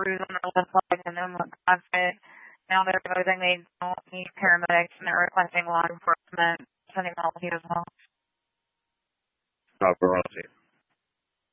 crews on their left leg and then look past it. Now they're proposing they don't need paramedics and they're requesting law enforcement sending all of you as well. Paparazzi.